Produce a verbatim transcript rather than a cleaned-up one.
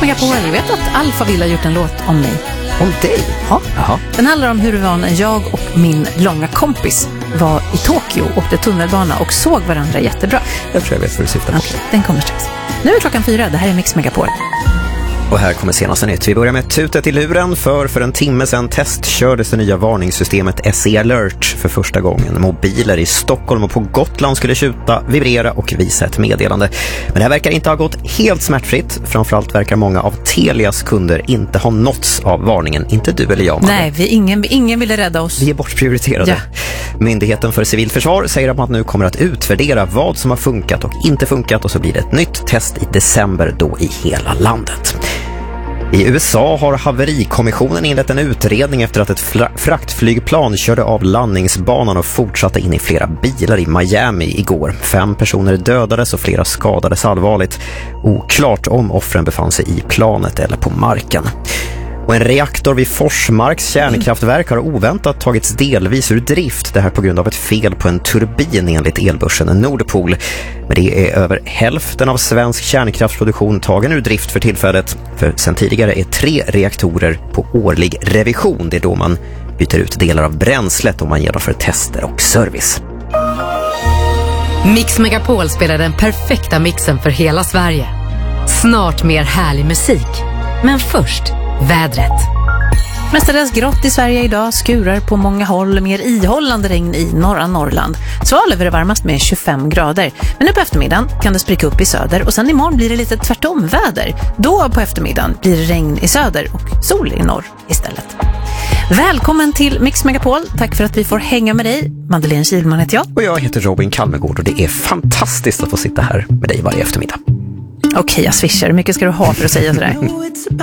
Megapol. Jag vet att Alphaville har gjort en låt om mig. Om dig? Ja. Jaha. Den handlar om hur det var när jag och min långa kompis var i Tokyo, åkte tunnelbana och såg varandra jättebra. Jag tror jag vet vad du syftar på. Okay, den kommer strax. Nu är klockan fyra, det här är Mix Megapol. Och här kommer senaste nytt. Vi börjar med tutet i luren, för för en timme sedan testkördes det nya varningssystemet S E Alert för första gången. Mobiler i Stockholm och på Gotland skulle tjuta, vibrera och visa ett meddelande. Men det här verkar inte ha gått helt smärtfritt. Framförallt verkar många av Telias kunder inte ha nåtts av varningen. Inte du eller jag, Madde. Nej, vi, ingen, ingen ville rädda oss. Vi är bortprioriterade. Ja. Myndigheten för civilförsvar säger att man nu kommer att utvärdera vad som har funkat och inte funkat, och så blir det ett nytt test i december då i hela landet. I U S A har haverikommissionen inlett en utredning efter att ett fraktflygplan körde av landningsbanan och fortsatte in i flera bilar i Miami igår. Fem personer dödades och flera skadades allvarligt. Oklart om offren befann sig i planet eller på marken. Och en reaktor vid Forsmarks kärnkraftverk har oväntat tagits delvis ur drift. Det här på grund av ett fel på en turbin enligt elbörsen Nordpol. Men det är över hälften av svensk kärnkraftsproduktion tagen ur drift för tillfället. För sen tidigare är tre reaktorer på årlig revision. Det är då man byter ut delar av bränslet och man genomför tester och service. Mix Megapol spelar den perfekta mixen för hela Sverige. Snart mer härlig musik. Men först vädret. Mestadels grått i Sverige idag, skurar på många håll, mer ihållande regn i norra Norrland. Svalöv är det varmast med tjugofem grader. Men nu på eftermiddagen kan det spricka upp i söder och sen imorgon blir det lite tvärtom väder. Då på eftermiddagen blir det regn i söder och sol i norr istället. Välkommen till Mix Megapol. Tack för att vi får hänga med dig. Madeleine Kilman heter jag. Och jag heter Robin Kalmegård, och det är fantastiskt att få sitta här med dig varje eftermiddag. Okej, jag swishar. Hur mycket ska du ha för att säga sådär?